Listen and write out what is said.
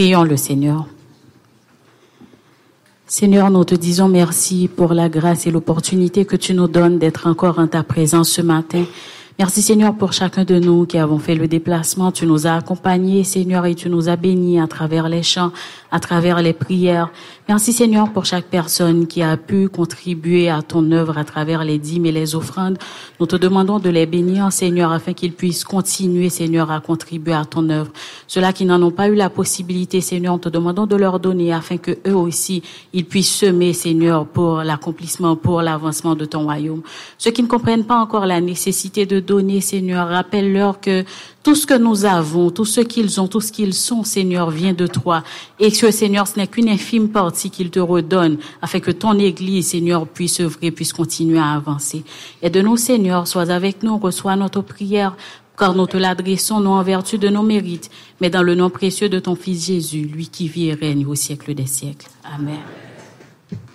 Prions le Seigneur. Seigneur, nous te disons merci pour la grâce et l'opportunité que tu nous donnes d'être encore en ta présence ce matin. Merci Seigneur pour chacun de nous qui avons fait le déplacement. Tu nous as accompagnés Seigneur et tu nous as bénis à travers les chants, à travers les prières. Merci Seigneur pour chaque personne qui a pu contribuer à ton œuvre à travers les dîmes et les offrandes. Nous te demandons de les bénir Seigneur afin qu'ils puissent continuer Seigneur à contribuer à ton œuvre. Ceux-là qui n'en ont pas eu la possibilité Seigneur, nous te demandons de leur donner afin que eux aussi ils puissent semer Seigneur pour l'accomplissement, pour l'avancement de ton royaume. Ceux qui ne comprennent pas encore la nécessité de donner Seigneur, rappelle-leur que tout ce que nous avons, tout ce qu'ils ont, tout ce qu'ils sont, Seigneur, vient de toi. Et que, Seigneur, ce n'est qu'une infime partie qu'ils te redonnent, afin que ton Église, Seigneur, puisse œuvrer, puisse continuer à avancer. Aide-nous, Seigneur, sois avec nous, reçois notre prière, car nous te l'adressons, non en vertu de nos mérites, mais dans le nom précieux de ton Fils Jésus, lui qui vit et règne au siècle des siècles. Amen.